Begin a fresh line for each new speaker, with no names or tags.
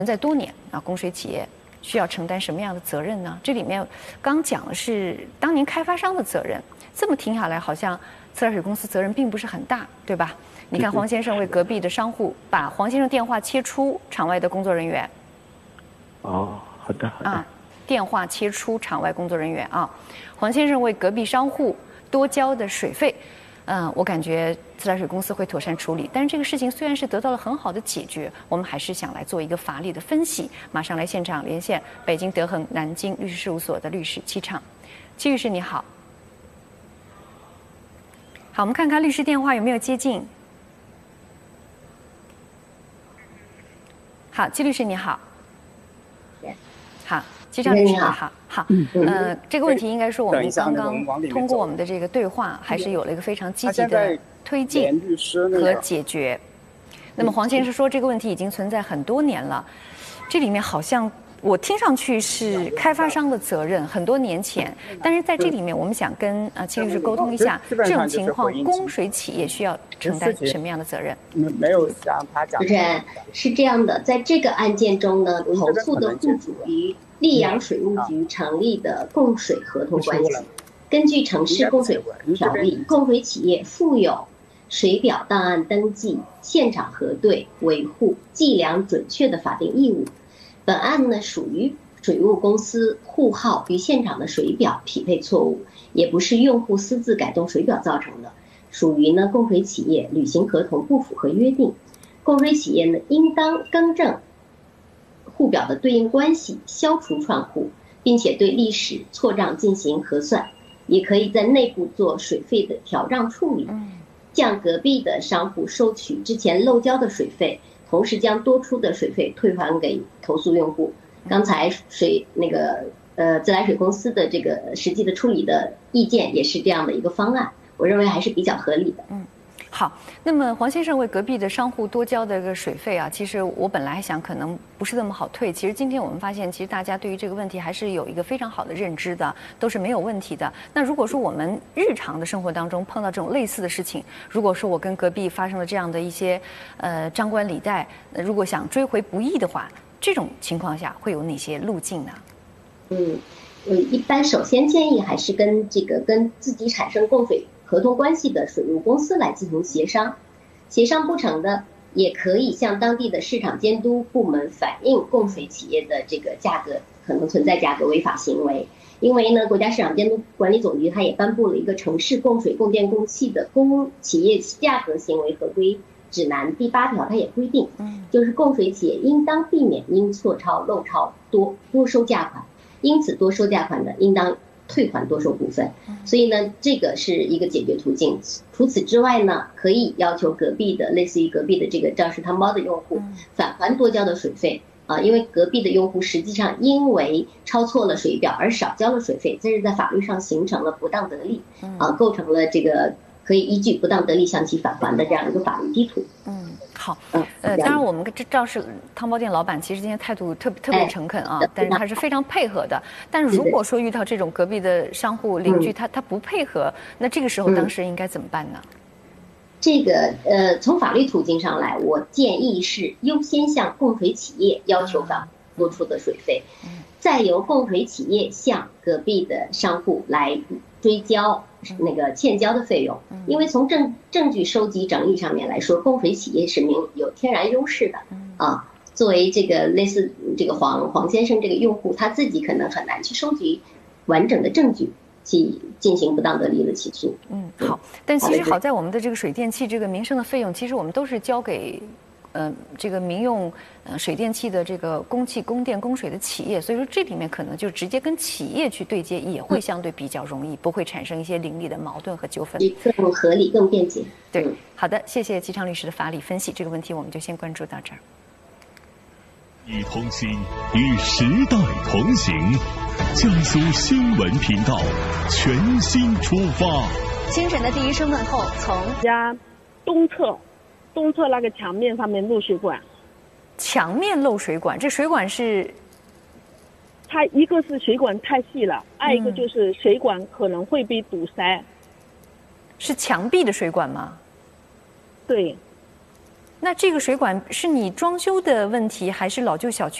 在多年啊，供水企业需要承担什么样的责任呢？这里面刚讲的是当年开发商的责任，这么听下来，好像自来水公司责任并不是很大，对吧？你看黄先生为隔壁的商户把黄先生电话切出场外的工作人员。
哦，好的好的。
啊，电话切出场外工作人员啊，黄先生为隔壁商户多交的水费。我感觉自来水公司会妥善处理，但是这个事情虽然是得到了很好的解决，我们还是想来做一个法理的分析。马上来现场连线北京德恒南京律师事务所的律师戚畅。戚律师你好。好，我们看看律师电话有没有接进。好，戚律师你好。好，戚畅律师你好。好，这个问题应该说我们刚刚通过我们的这个对话，还是有了一个非常积极的推进和解决。那么黄先生说这个问题已经存在很多年了，这里面好像我听上去是开发商的责任，很多年前，但是在这里面我们想跟戚律师沟通一下，这种情况供水企业需要承担什么样的责任？
没有像他讲。
主持人是这样的，在这个案件中呢，投诉的户主与溧阳水务局成立的供水合同关系。根据城市供水条例，供水企业负有水表档案登记、现场核对、维护、计量准确的法定义务。本案呢属于水务公司户号与现场的水表匹配错误，也不是用户私自改动水表造成的，属于呢供水企业履行合同不符合约定。供水企业呢应当更正户表的对应关系，消除串户，并且对历史错账进行核算，也可以在内部做水费的调账处理，向隔壁的商户收取之前漏交的水费，同时将多出的水费退还给投诉用户。刚才自来水公司的这个实际的处理的意见也是这样的一个方案，我认为还是比较合理的。
好，那么黄先生为隔壁的商户多交的这个水费啊，其实我本来还想可能不是那么好退，其实今天我们发现，其实大家对于这个问题还是有一个非常好的认知的，都是没有问题的。那如果说我们日常的生活当中碰到这种类似的事情，如果说我跟隔壁发生了这样的一些张冠李戴，如果想追回不义的话，这种情况下会有哪些路径呢？
一般首先建议还是跟自己产生供水合同关系的水务公司来进行协商，协商不成的，也可以向当地的市场监督部门反映供水企业的这个价格可能存在价格违法行为。因为呢，国家市场监督管理总局它也颁布了一个城市供水供电供气的企业价格行为合规指南第8条，它也规定，就是供水企业应当避免因错超漏超多收价款，因此多收价款的应当退还多收部分。所以呢，这个是一个解决途径。除此之外呢，可以要求类似于隔壁的这个肇事汤包的用户返还多交的水费因为隔壁的用户实际上因为抄错了水表而少交了水费，这是在法律上形成了不当得利构成了这个可以依据不当得利向其返还的这样一个法律基础。
好，当然我们这肇事汤包店老板其实今天态度特别诚恳啊，但是他是非常配合的。但是如果说遇到这种隔壁的商户邻居他不配合，那这个时候当事人应该怎么办呢？
这个从法律途径上来，我建议是优先向供水企业要求返还多出的水费，再由供水企业向隔壁的商户来追交那个欠交的费用。因为从证据收集整理上面来说，供水企业是有天然优势的作为这个类似这个黄先生这个用户，他自己可能很难去收集完整的证据去进行不当得利的起诉。
好，但其实好在我们的这个水电气这个民生的费用，其实我们都是交给这个民用水电气的这个供气、供电、供水的企业，所以说这里面可能就直接跟企业去对接，也会相对比较容易，不会产生一些邻里的矛盾和纠纷，
更合理、更便捷。
对，好的，谢谢戚畅律师的法理分析，这个问题我们就先关注到这儿。
一通心与时代同行，江苏新闻频道全新出发。
清晨的第一声问候，从
家东侧那个墙面上面漏水管。
墙面漏水管，这水管是？
它一个是水管太细了，二一个就是水管可能会被堵塞。
是墙壁的水管吗？
对。
那这个水管是你装修的问题，还是老旧小区